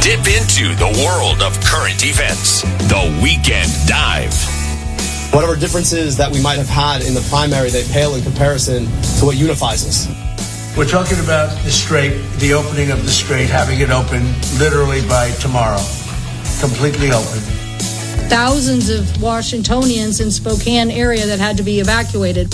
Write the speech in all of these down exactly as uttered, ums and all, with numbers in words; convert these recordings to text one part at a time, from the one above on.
Dip into the world of current events. The Weekend Dive. Whatever differences that we might have had in the primary, they pale in comparison to what unifies us. We're talking about the Strait, the opening of the Strait, having it open literally by tomorrow, completely open. Thousands of Washingtonians in Spokane area that had to be evacuated.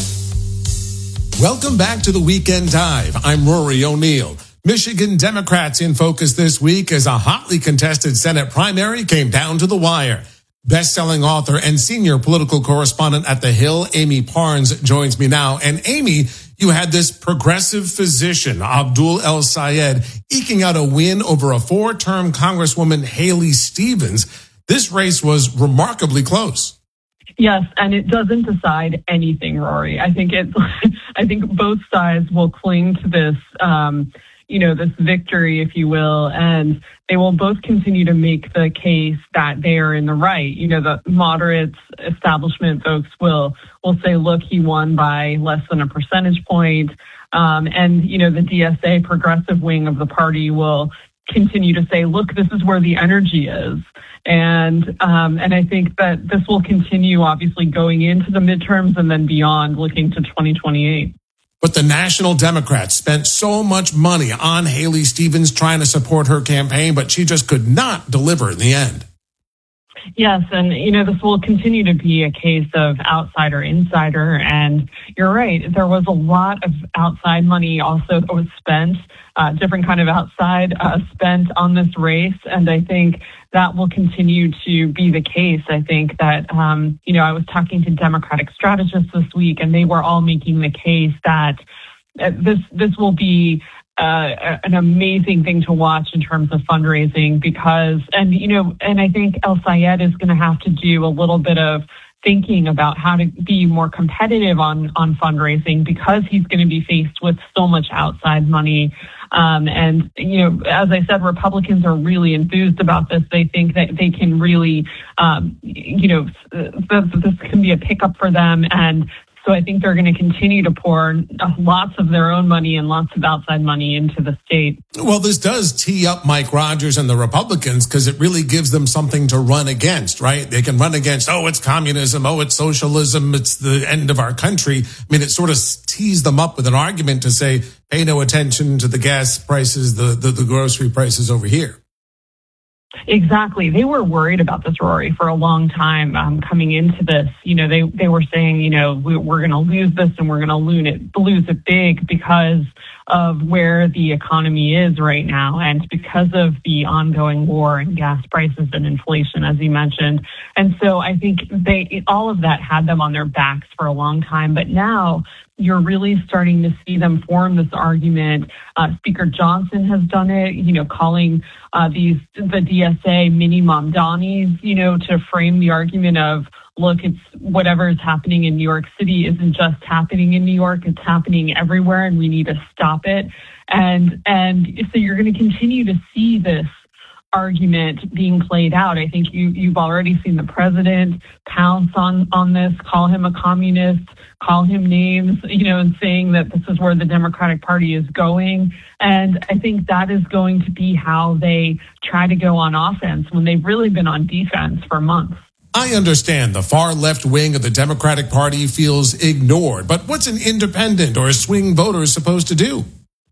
Welcome back to the Weekend Dive. I'm Rory O'Neill. Michigan Democrats in focus this week as a hotly contested Senate primary came down to the wire. Best-selling author and senior political correspondent at The Hill, Amy Parnes, joins me now. And Amy, you had this progressive physician, Abdul El-Sayed, eking out a win over a four-term Congresswoman, Haley Stevens. This race was remarkably close. Yes, and it doesn't decide anything, Rory. I think it. I think both sides will cling to this, um, you know, this victory, if you will, and they will both continue to make the case that they are in the right. You know, the moderate establishment folks will will say, look, he won by less than a percentage point. Um, and, you know, the D S A progressive wing of the party will continue to say, look, this is where the energy is. And um, and I think that this will continue, obviously, going into the midterms and then beyond, looking to twenty twenty-eight. But the National Democrats spent so much money on Haley Stevens trying to support her campaign, but she just could not deliver in the end. Yes, and, you know, this will continue to be a case of outsider, insider, and you're right. There was a lot of outside money also that was spent, uh, different kind of outside uh, spent on this race, and I think that will continue to be the case. I think that, um, you know, I was talking to Democratic strategists this week, and they were all making the case that uh, this this will be Uh, an amazing thing to watch in terms of fundraising because, and, you know, and I think El-Sayed is going to have to do a little bit of thinking about how to be more competitive on, on fundraising because he's going to be faced with so much outside money. Um, and, you know, as I said, Republicans are really enthused about this. They think that they can really, um, you know, this can be a pickup for them. And so I think they're going to continue to pour lots of their own money and lots of outside money into the state. Well, this does tee up Mike Rogers and the Republicans because it really gives them something to run against, right? They can run against, oh, it's communism, oh, it's socialism, it's the end of our country. I mean, it sort of tees them up with an argument to say, pay no attention to the gas prices, the, the, the grocery prices over here. Exactly. They were worried about this, Rory, for a long time um, coming into this. You know, they, they were saying, you know, we, we're going to lose this and we're going to lose it, lose it big because of where the economy is right now and because of the ongoing war and gas prices and inflation, as you mentioned. And so I think they all of that had them on their backs for a long time. But now you're really starting to see them form this argument. Uh, Speaker Johnson has done it, you know, calling uh, these the D S A mini Mamdanis, you know, to frame the argument of, look, it's whatever is happening in New York City isn't just happening in New York, it's happening everywhere and we need to stop it. And and so you're going to continue to see this argument being played out. I think you, you've already seen the president pounce on, on this, call him a communist, call him names, you know, and saying that this is where the Democratic Party is going. And I think that is going to be how they try to go on offense when they've really been on defense for months. I understand the far left wing of the Democratic Party feels ignored, but what's an independent or a swing voter supposed to do?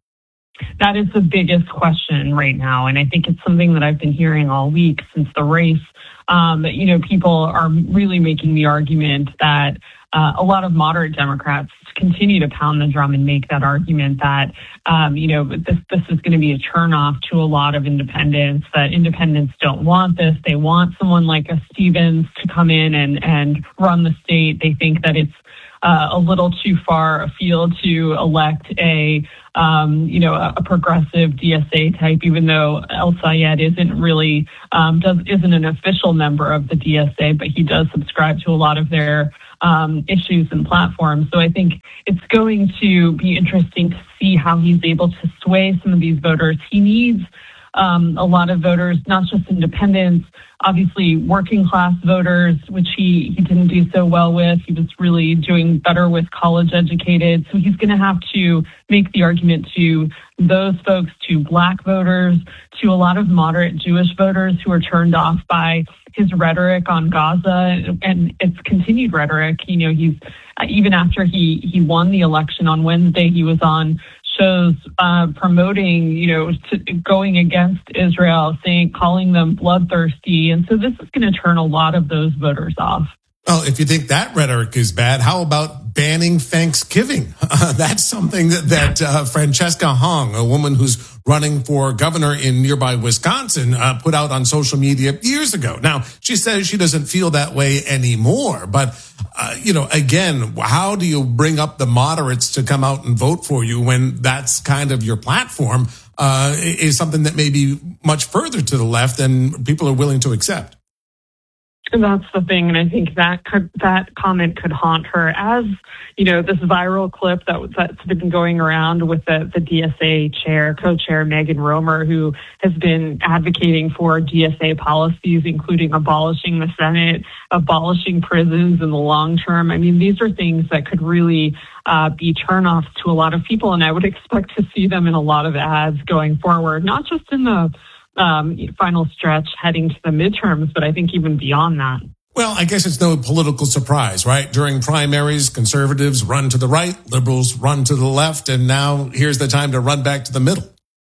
That is the biggest question right now. And I think it's something that I've been hearing all week since the race. Um, you know, people are really making the argument that uh, a lot of moderate Democrats continue to pound the drum and make that argument that, um, you know, this, this is going to be a turnoff to a lot of independents, that independents don't want this. They want someone like a Stevens to come in and, and run the state. They think that it's uh, a little too far afield to elect a Um, you know, a, a progressive D S A type, even though El-Sayed isn't really, um, does, isn't an official member of the D S A, but he does subscribe to a lot of their um, issues and platforms. So I think it's going to be interesting to see how he's able to sway some of these voters. He needs um, a lot of voters, not just independents, obviously working class voters, which he, he didn't do so well with. He was really doing better with college educated. So he's going to have to make the argument to those folks, to black voters, to a lot of moderate Jewish voters who are turned off by his rhetoric on Gaza and its continued rhetoric. You know, he's even after he, he won the election on Wednesday, he was on shows uh, promoting, you know, to, going against Israel, saying, calling them bloodthirsty. And so this is going to turn a lot of those voters off. Well, if you think that rhetoric is bad, how about banning Thanksgiving? Uh, that's something that, that uh, Francesca Hong, a woman who's running for governor in nearby Wisconsin, uh, put out on social media years ago. Now, she says she doesn't feel that way anymore. But, uh, you know, again, how do you bring up the moderates to come out and vote for you when that's kind of your platform uh, is something that may be much further to the left than people are willing to accept? That's the thing, and I think that could, that comment could haunt her. As you know, this viral clip that that's been going around with the, the D S A chair, co-chair Megan Romer, who has been advocating for D S A policies, including abolishing the Senate, abolishing prisons in the long term. I mean, these are things that could really uh, be turnoffs to a lot of people, and I would expect to see them in a lot of ads going forward, not just in the Um, final stretch heading to the midterms, but I think even beyond that. Well, I guess it's no political surprise, right? During primaries, conservatives run to the right, liberals run to the left, and now here's the time to run back to the middle.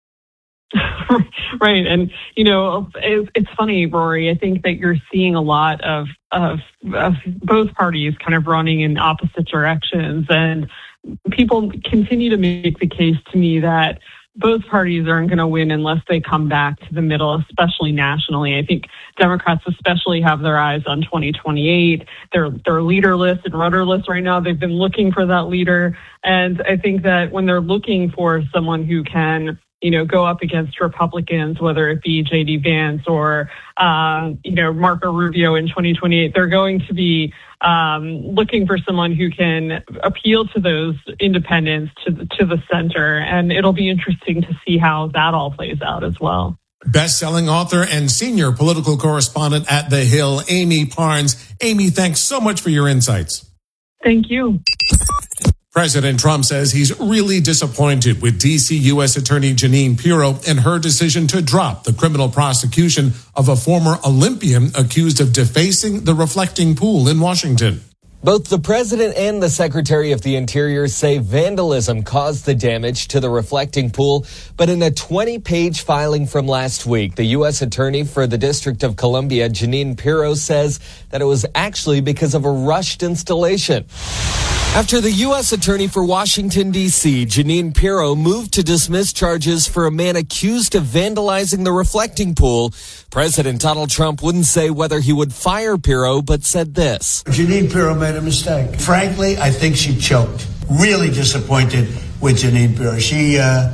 Right. And, you know, it, it's funny, Rory, I think that you're seeing a lot of, of, of both parties kind of running in opposite directions. And people continue to make the case to me that both parties aren't going to win unless they come back to the middle, especially nationally. I think Democrats especially have their eyes on twenty twenty-eight. They're, they're leaderless and rudderless right now. They've been looking for that leader. And I think that when they're looking for someone who can, you know, go up against Republicans, whether it be J D Vance or, uh, you know, Marco Rubio in twenty twenty-eight, they're going to be um, looking for someone who can appeal to those independents, to the, to the center. And it'll be interesting to see how that all plays out as well. Best-selling author and senior political correspondent at The Hill, Amy Parnes. Amy, thanks so much for your insights. Thank you. President Trump says he's really disappointed with D C U S Attorney Jeanine Pirro and her decision to drop the criminal prosecution of a former Olympian accused of defacing the reflecting pool in Washington. Both the president and the Secretary of the Interior say vandalism caused the damage to the reflecting pool. But in a twenty-page filing from last week, the U S Attorney for the District of Columbia, Jeanine Pirro, says that it was actually because of a rushed installation. After the U S Attorney for Washington, D C, Jeanine Pirro, moved to dismiss charges for a man accused of vandalizing the reflecting pool, President Donald Trump wouldn't say whether he would fire Pirro, but said this. Jeanine Pirro made a mistake. Frankly, I think she choked. Really disappointed with Jeanine Pirro. She, uh,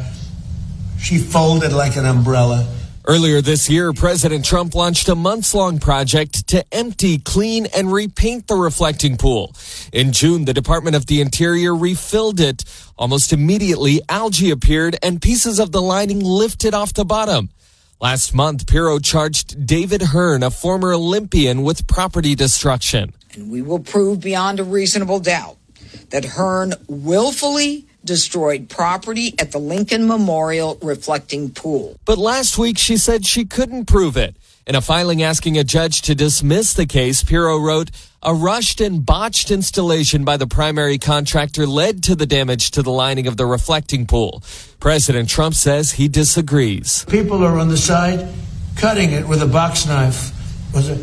she folded like an umbrella. Earlier this year, President Trump launched a months-long project to empty, clean, and repaint the reflecting pool. In June, the Department of the Interior refilled it. Almost immediately, algae appeared and pieces of the lining lifted off the bottom. Last month, Pirro charged David Hearn, a former Olympian, with property destruction. And we will prove beyond a reasonable doubt that Hearn willfully destroyed property at the Lincoln Memorial reflecting pool. But last week, she said she couldn't prove it. In a filing asking a judge to dismiss the case, Pirro wrote, a rushed and botched installation by the primary contractor led to the damage to the lining of the reflecting pool. President Trump says he disagrees. People are on the side cutting it with a box knife. Was it?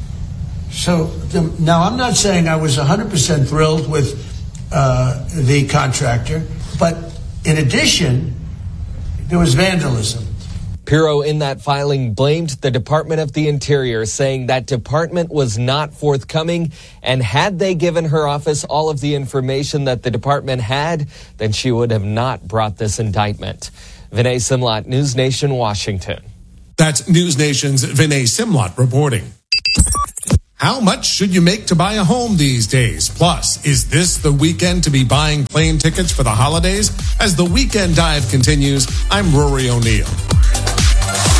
So the, now I'm not saying I was one hundred percent thrilled with Uh, the contractor, but in addition, there was vandalism. Pirro in that filing blamed the Department of the Interior, saying that department was not forthcoming, and had they given her office all of the information that the department had, then she would have not brought this indictment. Vinay Simlot, News Nation, Washington. That's News Nation's Vinay Simlot reporting. How much should you make to buy a home these days? Plus, is this the weekend to be buying plane tickets for the holidays? As the Weekend Dive continues, I'm Rory O'Neill.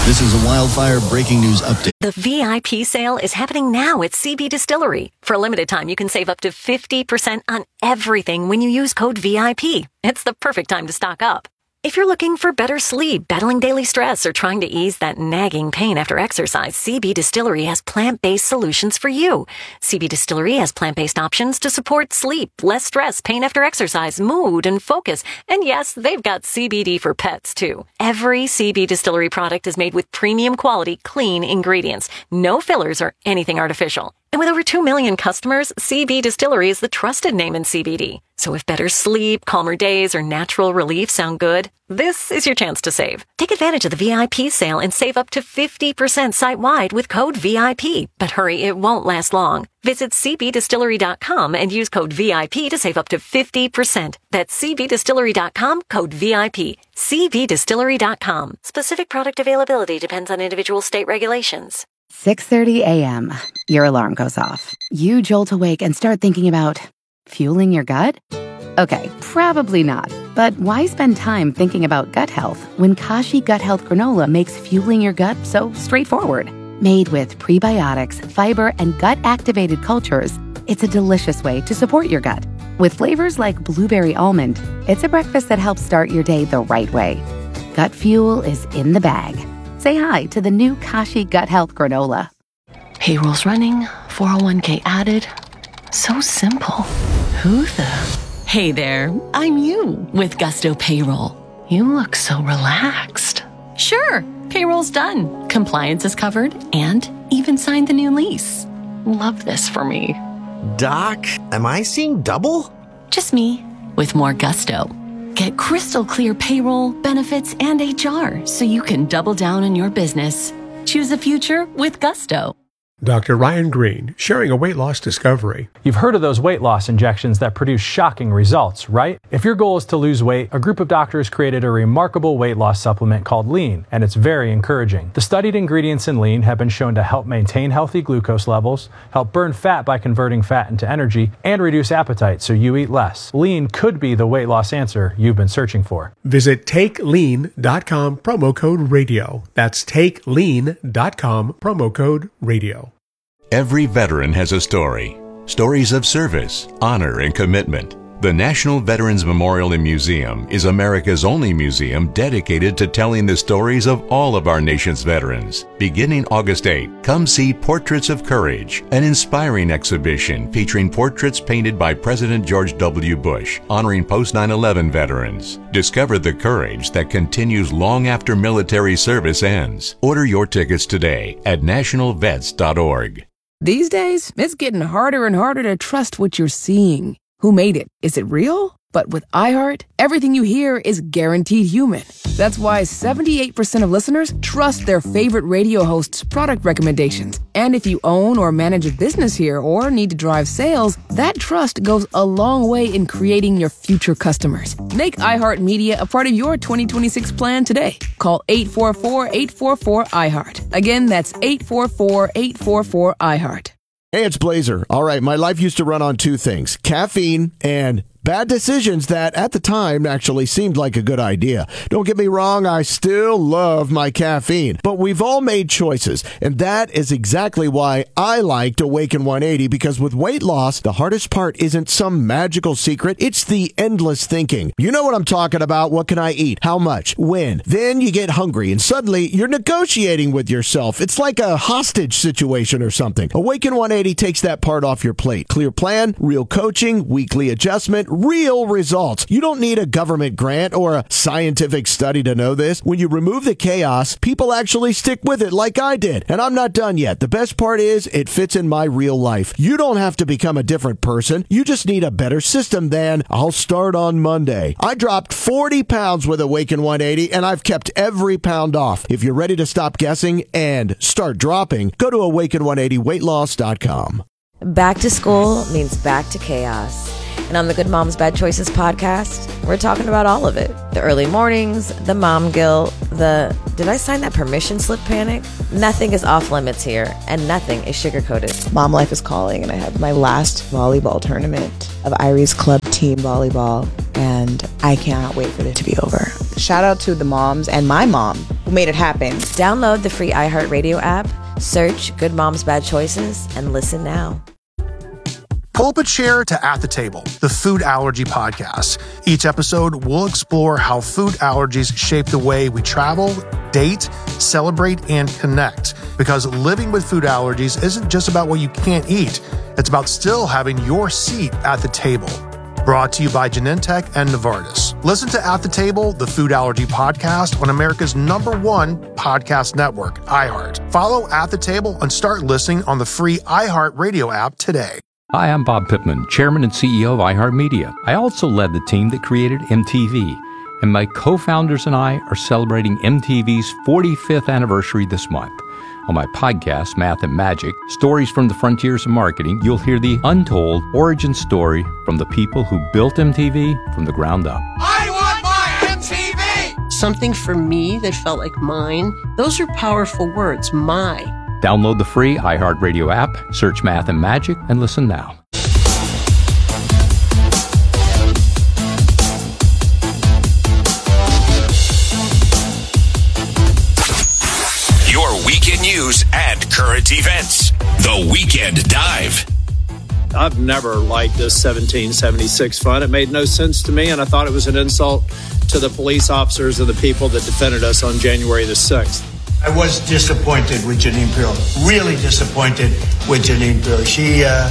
This is a Wildfire breaking news update. The V I P sale is happening now at C B Distillery. For a limited time, you can save up to fifty percent on everything when you use code V I P. It's the perfect time to stock up. If you're looking for better sleep, battling daily stress, or trying to ease that nagging pain after exercise, C B Distillery has plant-based solutions for you. C B Distillery has plant-based options to support sleep, less stress, pain after exercise, mood, and focus. And yes, they've got C B D for pets, too. Every C B Distillery product is made with premium quality, clean ingredients. No fillers or anything artificial. And with over two million customers, C B Distillery is the trusted name in C B D. So if better sleep, calmer days, or natural relief sound good, this is your chance to save. Take advantage of the V I P sale and save up to fifty percent site-wide with code V I P. But hurry, it won't last long. Visit c b distillery dot com and use code V I P to save up to fifty percent. That's c b distillery dot com, code V I P. c b distillery dot com. Specific product availability depends on individual state regulations. six thirty a.m. Your alarm goes off. You jolt awake and start thinking about fueling your gut? Okay, probably not. But why spend time thinking about gut health when Kashi Gut Health Granola makes fueling your gut so straightforward? Made with prebiotics, fiber, and gut-activated cultures, it's a delicious way to support your gut. With flavors like blueberry almond, it's a breakfast that helps start your day the right way. Gut fuel is in the bag. Say hi to the new Kashi Gut Health Granola. Payroll's running, four oh one k added. So simple. Who the? Hey there, I'm you with Gusto Payroll. You look so relaxed. Sure, payroll's done. Compliance is covered and even signed the new lease. Love this for me. Doc, am I seeing double? Just me with more gusto. Get crystal clear payroll, benefits, and H R so you can double down on your business. Choose a future with Gusto. Doctor Ryan Green, sharing a weight loss discovery. You've heard of those weight loss injections that produce shocking results, right? If your goal is to lose weight, a group of doctors created a remarkable weight loss supplement called Lean, and it's very encouraging. The studied ingredients in Lean have been shown to help maintain healthy glucose levels, help burn fat by converting fat into energy, and reduce appetite so you eat less. Lean could be the weight loss answer you've been searching for. Visit take lean dot com, promo code radio. That's take lean dot com, promo code radio. Every veteran has a story. Stories of service, honor, and commitment. The National Veterans Memorial and Museum is America's only museum dedicated to telling the stories of all of our nation's veterans. Beginning August eighth, come see Portraits of Courage, an inspiring exhibition featuring portraits painted by President George W. Bush, honoring post nine eleven veterans. Discover the courage that continues long after military service ends. Order your tickets today at national vets dot org. These days, it's getting harder and harder to trust what you're seeing. Who made it? Is it real? But with iHeart, everything you hear is guaranteed human. That's why seventy-eight percent of listeners trust their favorite radio hosts' product recommendations. And if you own or manage a business here or need to drive sales, that trust goes a long way in creating your future customers. Make iHeartMedia a part of your twenty twenty-six plan today. Call eight four four, eight four four, iHeart. Again, that's eight four four, eight four four, iHeart. Hey, it's Blazer. All right, my life used to run on two things, caffeine and bad decisions that at the time actually seemed like a good idea. Don't get me wrong, I still love my caffeine, but we've all made choices, and that is exactly why I liked Awaken one eighty, because with weight loss, the hardest part isn't some magical secret, it's the endless thinking. You know what I'm talking about. What can I eat? How much? When? Then you get hungry, and suddenly you're negotiating with yourself. It's like a hostage situation or something. Awaken one eighty takes that part off your plate. Clear plan, real coaching, weekly adjustment, real results. You don't need a government grant or a scientific study to know this. When you remove the chaos, people actually stick with it like I did. And I'm not done yet. The best part is it fits in my real life. You don't have to become a different person. You just need a better system than I'll start on Monday. I dropped forty pounds with Awaken one eighty, and I've kept every pound off. If you're ready to stop guessing and start dropping, go to awaken one eighty weight loss dot com. Back to school means back to chaos. And on the Good Moms Bad Choices podcast, we're talking about all of it. The early mornings, the mom guilt, the did I sign that permission slip panic? Nothing is off limits here, and nothing is sugar-coated. Mom life is calling, and I have my last volleyball tournament of Iris Club Team Volleyball, and I cannot wait for it to be over. Shout out to the moms and my mom who who made it happen. Download the free iHeartRadio app, search Good Moms Bad Choices, and listen now. Pull up a chair to At the Table, the food allergy podcast. Each episode, we'll explore how food allergies shape the way we travel, date, celebrate, and connect. Because living with food allergies isn't just about what you can't eat. It's about still having your seat at the table. Brought to you by Genentech and Novartis. Listen to At the Table, the food allergy podcast on America's number one podcast network, iHeart. Follow At the Table and start listening on the free iHeartRadio app today. Hi, I'm Bob Pittman, Chairman and C E O of iHeartMedia. I also led the team that created M T V, and my co-founders and I are celebrating M T V's forty-fifth anniversary this month. On my podcast, Math and Magic, Stories from the Frontiers of Marketing, you'll hear the untold origin story from the people who built M T V from the ground up. I want my M T V! Something for me that felt like mine. Those are powerful words, my. Download the free iHeartRadio app, search Math and Magic, and listen now. Your weekend news and current events. The Weekend Dive. I've never liked this seventeen seventy-six fund. It made no sense to me, and I thought it was an insult to the police officers and the people that defended us on January the sixth. I was disappointed with Jeanine Pirro. Really disappointed with Jeanine Pirro. She, uh,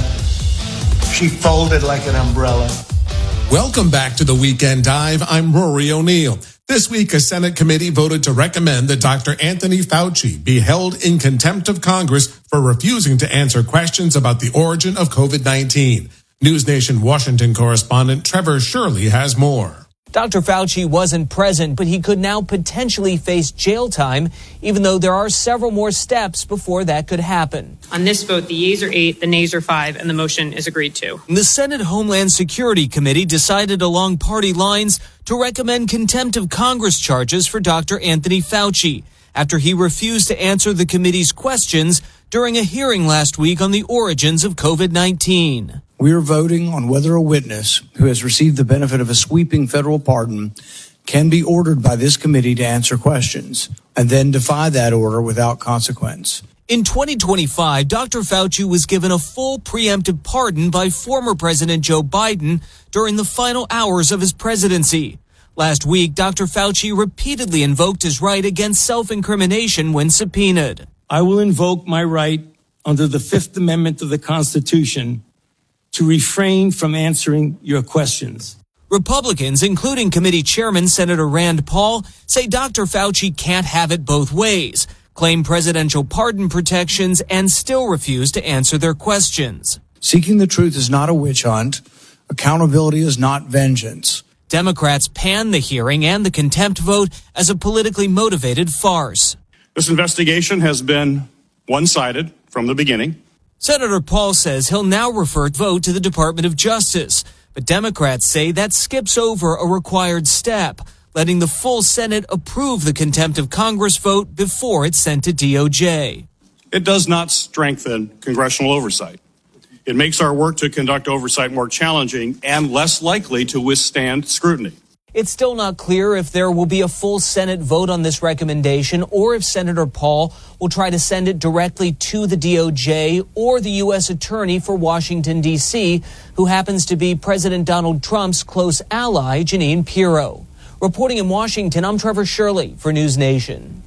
she folded like an umbrella. Welcome back to the Weekend Dive. I'm Rory O'Neill. This week, a Senate committee voted to recommend that Doctor Anthony Fauci be held in contempt of Congress for refusing to answer questions about the origin of COVID nineteen. News Nation Washington correspondent Trevor Shirley has more. Doctor Fauci wasn't present, but he could now potentially face jail time, even though there are several more steps before that could happen. On this vote, the yeas are eight, the nays are five, and the motion is agreed to. The Senate Homeland Security Committee decided along party lines to recommend contempt of Congress charges for Doctor Anthony Fauci after he refused to answer the committee's questions during a hearing last week on the origins of COVID nineteen. We are voting on whether a witness who has received the benefit of a sweeping federal pardon can be ordered by this committee to answer questions and then defy that order without consequence. In twenty twenty-five, Doctor Fauci was given a full preemptive pardon by former President Joe Biden during the final hours of his presidency. Last week, Doctor Fauci repeatedly invoked his right against self-incrimination when subpoenaed. I will invoke my right under the Fifth Amendment of the Constitution to refrain from answering your questions. Republicans, including committee chairman Senator Rand Paul, say Doctor Fauci can't have it both ways, claim presidential pardon protections, and still refuse to answer their questions. Seeking the truth is not a witch hunt. Accountability is not vengeance. Democrats panned the hearing and the contempt vote as a politically motivated farce. This investigation has been one-sided from the beginning. Senator Paul says he'll now refer the vote to the Department of Justice, but Democrats say that skips over a required step, letting the full Senate approve the contempt of Congress vote before it's sent to D O J. It does not strengthen congressional oversight. It makes our work to conduct oversight more challenging and less likely to withstand scrutiny. It's still not clear if there will be a full Senate vote on this recommendation or if Senator Paul will try to send it directly to the D O J or the U S Attorney for Washington, D C, who happens to be President Donald Trump's close ally, Jeanine Pirro. Reporting in Washington, I'm Trevor Shirley for News Nation.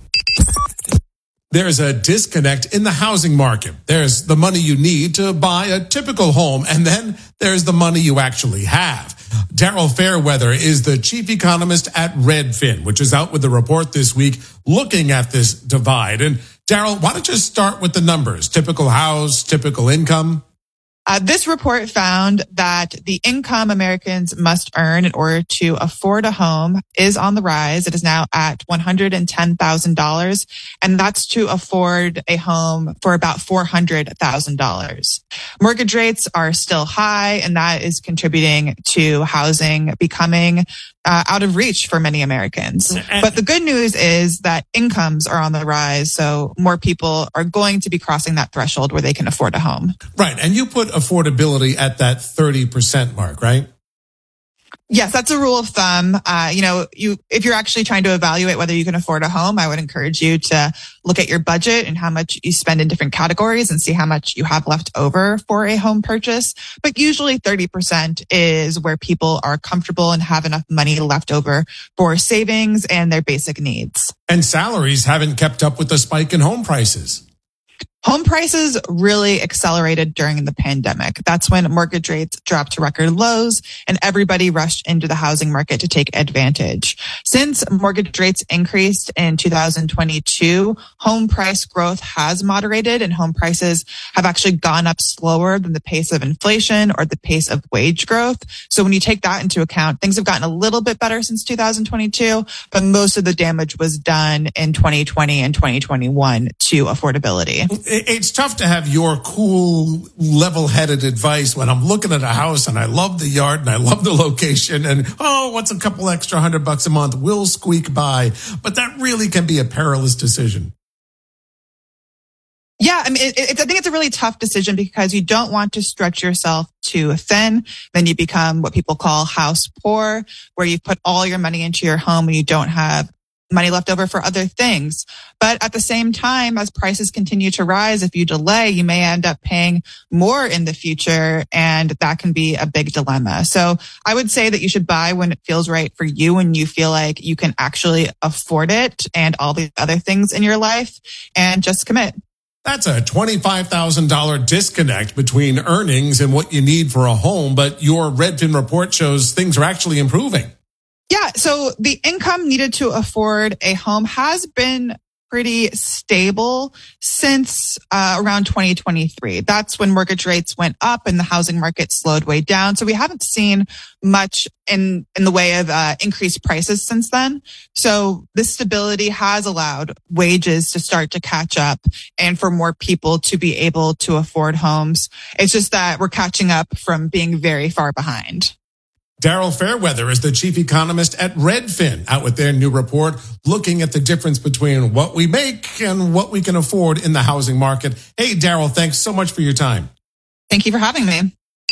There's a disconnect in the housing market. There's the money you need to buy a typical home, and then there's the money you actually have. Daryl Fairweather is the chief economist at Redfin, which is out with a report this week looking at this divide. And Daryl, why don't you start with the numbers? Typical house, typical income? Uh, this report found that the income Americans must earn in order to afford a home is on the rise. It is now at one hundred ten thousand dollars, and that's to afford a home for about four hundred thousand dollars. Mortgage rates are still high, and that is contributing to housing becoming uh, out of reach for many Americans. But the good news is that incomes are on the rise, so more people are going to be crossing that threshold where they can afford a home. Right, and you put affordability at that thirty percent mark, right? Yes, that's a rule of thumb. Uh, you know, you if you're actually trying to evaluate whether you can afford a home, I would encourage you to look at your budget and how much you spend in different categories and see how much you have left over for a home purchase. But usually thirty percent is where people are comfortable and have enough money left over for savings and their basic needs. And salaries haven't kept up with the spike in home prices. Home prices really accelerated during the pandemic. That's when mortgage rates dropped to record lows and everybody rushed into the housing market to take advantage. Since mortgage rates increased in two thousand twenty-two, home price growth has moderated and home prices have actually gone up slower than the pace of inflation or the pace of wage growth. So when you take that into account, things have gotten a little bit better since two thousand twenty-two, but most of the damage was done in twenty twenty and twenty twenty-one to affordability. It's tough to have your cool, level-headed advice when I'm looking at a house and I love the yard and I love the location and, oh, what's a couple extra hundred bucks a month? We'll squeak by. But that really can be a perilous decision. Yeah, I mean, it, it, I think it's a really tough decision because you don't want to stretch yourself too thin. Then you become what people call house poor, where you put all your money into your home and you don't have money left over for other things. But at the same time, as prices continue to rise, if you delay, you may end up paying more in the future, and that can be a big dilemma. So I would say that you should buy when it feels right for you and you feel like you can actually afford it and all the other things in your life, and just commit. That's a twenty-five thousand dollars disconnect between earnings and what you need for a home, but your Redfin report shows things are actually improving. Yeah, so the income needed to afford a home has been pretty stable since uh, around twenty twenty-three. That's when mortgage rates went up and the housing market slowed way down. So we haven't seen much in, in the way of uh, increased prices since then. So this stability has allowed wages to start to catch up and for more people to be able to afford homes. It's just that we're catching up from being very far behind. Daryl Fairweather is the chief economist at Redfin, out with their new report looking at the difference between what we make and what we can afford in the housing market. Hey, Daryl, thanks so much for your time. Thank you for having me.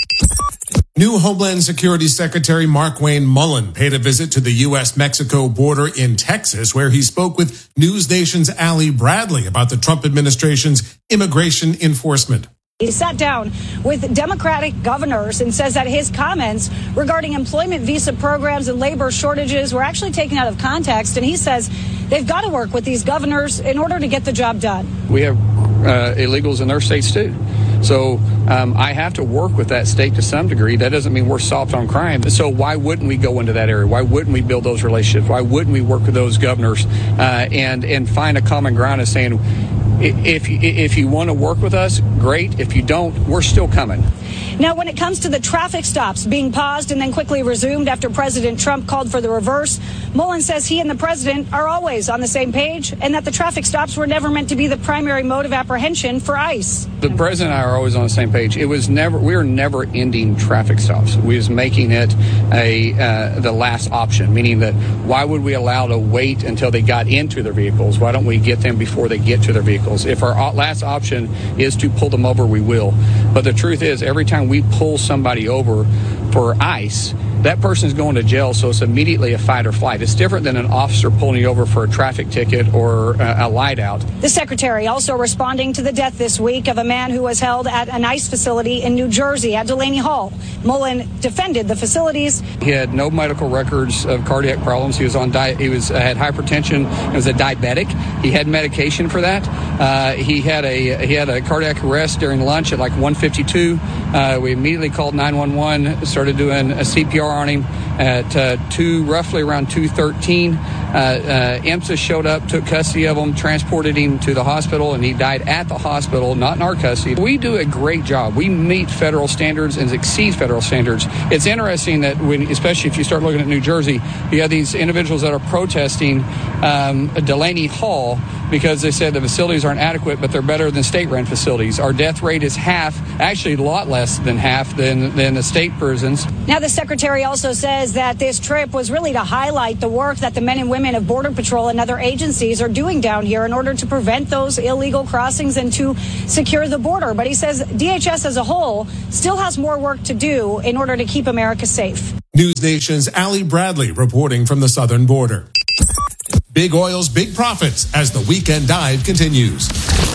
New Homeland Security Secretary Markwayne Mullin paid a visit to the U S Mexico border in Texas, where he spoke with NewsNation's Ali Bradley about the Trump administration's immigration enforcement. He sat down with Democratic governors and says that his comments regarding employment visa programs and labor shortages were actually taken out of context. And he says they've got to work with these governors in order to get the job done. We have uh, illegals in our states, too. So um, I have to work with that state to some degree. That doesn't mean we're soft on crime. So why wouldn't we go into that area? Why wouldn't we build those relationships? Why wouldn't we work with those governors uh, and, and find a common ground of saying, If if you want to work with us, great. If you don't, we're still coming. Now, when it comes to the traffic stops being paused and then quickly resumed after President Trump called for the reverse, Mullin says he and the president are always on the same page and that the traffic stops were never meant to be the primary mode of apprehension for ICE. The president and I are always on the same page. It was never, we were never ending traffic stops. We was making it a uh, the last option, meaning that why would we allow to wait until they got into their vehicles? Why don't we get them before they get to their vehicles? If our last option is to pull them over, we will. But the truth is, every time we pull somebody over for ICE, that person's going to jail, so it's immediately a fight or flight. It's different than an officer pulling you over for a traffic ticket or a, a light out. The secretary also responding to the death this week of a man who was held at an ICE facility in New Jersey at Delaney Hall. Mullin defended the facilities. He had no medical records of cardiac problems. He was on di- he was uh, had hypertension. He was a diabetic. He had medication for that. Uh, he had a he had a cardiac arrest during lunch at like one fifty-two. Uh, we immediately called nine one one, started doing a C P R on him at uh, two, roughly around two thirteen. Uh, uh, EMSA showed up, took custody of him, transported him to the hospital, and he died at the hospital, not in our custody. We do a great job. We meet federal standards and exceed federal standards. It's interesting that when, especially if you start looking at New Jersey, you have these individuals that are protesting um, Delaney Hall because they said the facilities aren't adequate, but they're better than state-run facilities. Our death rate is half, actually a lot less than half than, than the state prisons. Now, the secretary also says that this trip was really to highlight the work that the men and women of Border Patrol and other agencies are doing down here in order to prevent those illegal crossings and to secure the border. But he says D H S as a whole still has more work to do in order to keep America safe. News Nation's Allie Bradley reporting from the southern border. Big oil's big profits as the weekend dive continues.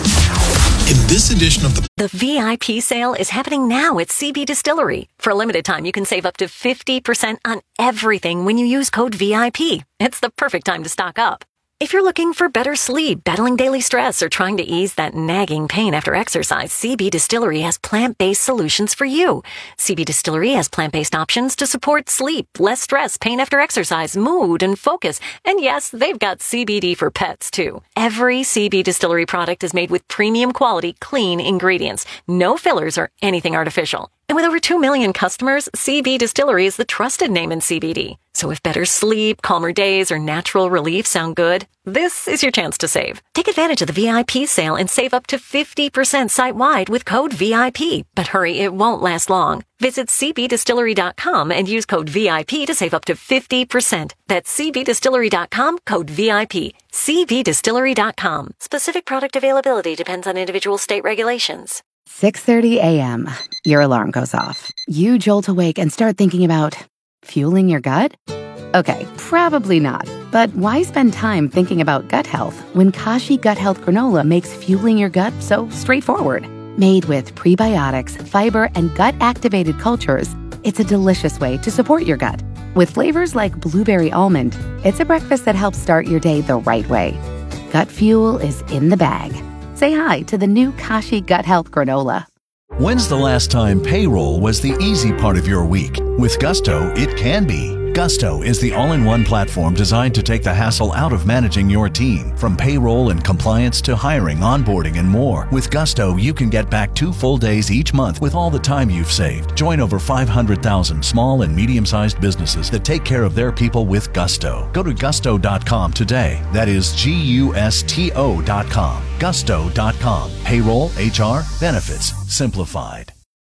In this edition of the The V I P sale is happening now at C B Distillery. For a limited time, you can save up to fifty percent on everything when you use code V I P. It's the perfect time to stock up. If you're looking for better sleep, battling daily stress, or trying to ease that nagging pain after exercise, C B Distillery has plant-based solutions for you. C B Distillery has plant-based options to support sleep, less stress, pain after exercise, mood, and focus. And yes, they've got C B D for pets, too. Every C B Distillery product is made with premium quality, clean ingredients. No fillers or anything artificial. And with over two million customers, C B Distillery is the trusted name in C B D. So if better sleep, calmer days, or natural relief sound good, this is your chance to save. Take advantage of the V I P sale and save up to fifty percent site-wide with code V I P. But hurry, it won't last long. Visit C B distillery dot com and use code V I P to save up to fifty percent. That's C B distillery dot com, code V I P. C B distillery dot com. Specific product availability depends on individual state regulations. six thirty a.m. Your alarm goes off. You jolt awake and start thinking about fueling your gut? Okay, probably not. But why spend time thinking about gut health when Kashi Gut Health Granola makes fueling your gut so straightforward? Made with prebiotics, fiber, and gut-activated cultures, it's a delicious way to support your gut. With flavors like blueberry almond, it's a breakfast that helps start your day the right way. Gut fuel is in the bag. Say hi to the new Kashi Gut Health Granola. When's the last time payroll was the easy part of your week? With Gusto, it can be. Gusto is the all-in-one platform designed to take the hassle out of managing your team. From payroll and compliance to hiring, onboarding, and more. With Gusto, you can get back two full days each month with all the time you've saved. Join over five hundred thousand small and medium-sized businesses that take care of their people with Gusto. Go to gusto dot com today. That is G U S T O dot com. gusto dot com. Payroll, H R, benefits, simplified.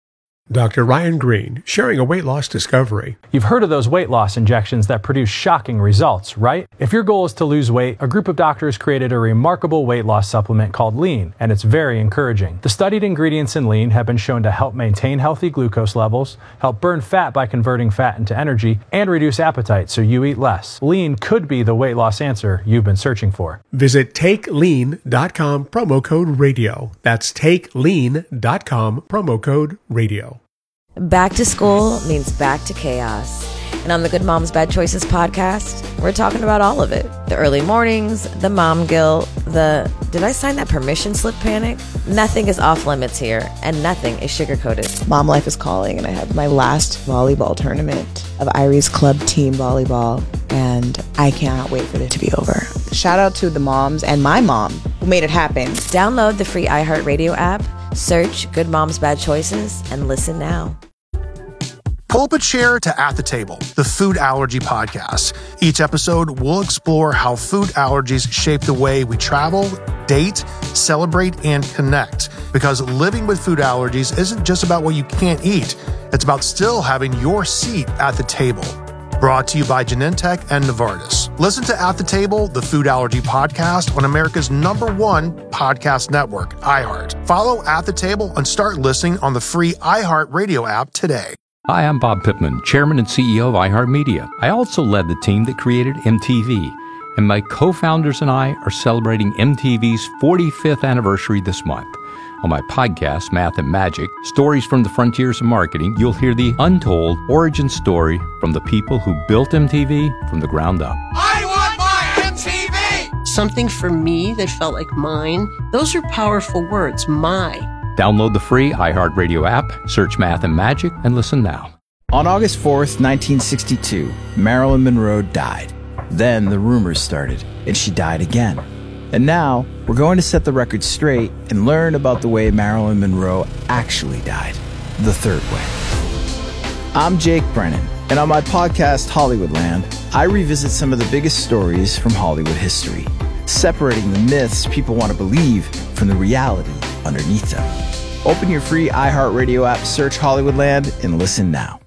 Doctor Ryan Green, sharing a weight loss discovery. You've heard of those weight loss injections that produce shocking results, right? If your goal is to lose weight, a group of doctors created a remarkable weight loss supplement called Lean, and it's very encouraging. The studied ingredients in Lean have been shown to help maintain healthy glucose levels, help burn fat by converting fat into energy, and reduce appetite so you eat less. Lean could be the weight loss answer you've been searching for. Visit take lean dot com, promo code radio. That's take lean dot com, promo code radio. Back to school means back to chaos. And on the Good Moms Bad Choices podcast, we're talking about all of it. The early mornings, the mom guilt, the did I sign that permission slip panic? Nothing is off limits here, and nothing is sugar-coated. Mom life is calling, and I have my last volleyball tournament of Irie's club team volleyball, and I cannot wait for it to be over. Shout out to the moms and my mom who made it happen. Download the free iHeartRadio app, search Good Moms Bad Choices, and listen now. Pull up a chair to At the Table, the food allergy podcast. Each episode, we'll explore how food allergies shape the way we travel, date, celebrate, and connect. Because living with food allergies isn't just about what you can't eat. It's about still having your seat at the table. Brought to you by Genentech and Novartis. Listen to At the Table, the food allergy podcast on America's number one podcast network, iHeart. Follow At the Table and start listening on the free iHeart Radio app today. Hi, I'm Bob Pittman, Chairman and C E O of iHeartMedia. I also led the team that created M T V, and my co-founders and I are celebrating M T V's forty-fifth anniversary this month. On my podcast, Math and Magic, Stories from the Frontiers of Marketing, you'll hear the untold origin story from the people who built M T V from the ground up. I want my M T V! Something for me that felt like mine. Those are powerful words, my. Download the free iHeartRadio app, search Math and Magic, and listen now. On August fourth, nineteen sixty-two, Marilyn Monroe died. Then the rumors started, and she died again. And now, we're going to set the record straight and learn about the way Marilyn Monroe actually died. The third way. I'm Jake Brennan, and on my podcast, Hollywoodland, I revisit some of the biggest stories from Hollywood history, separating the myths people want to believe from the reality underneath them. Open your free iHeartRadio app, search Hollywoodland, and listen now.